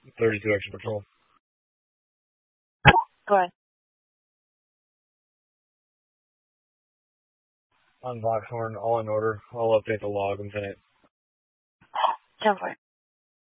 32 extra patrol. Go ahead. On Boxhorn, all in order. I'll update the log and send it. 10-4.